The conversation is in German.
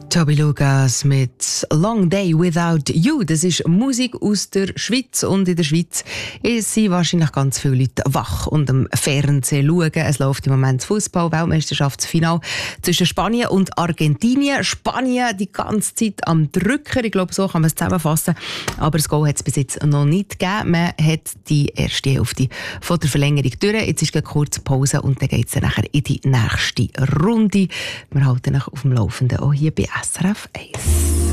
Toby Lucas mit «Long Day Without You». Das ist Musik aus der Schweiz. Und in der Schweiz sind wahrscheinlich ganz viele Leute wach und am Fernsehen schauen. Es läuft im Moment das Fußball-Weltmeisterschaftsfinale zwischen Spanien und Argentinien. Spanien die ganze Zeit am Drücker. Ich glaube, so kann man es zusammenfassen. Aber das Goal hat es bis jetzt noch nicht gegeben. Man hat die erste Hälfte von der Verlängerung durch. Jetzt ist eine kurze Pause und dann geht es nachher in die nächste Runde. Wir halten euch auf dem Laufenden auch hier bei SRF 1.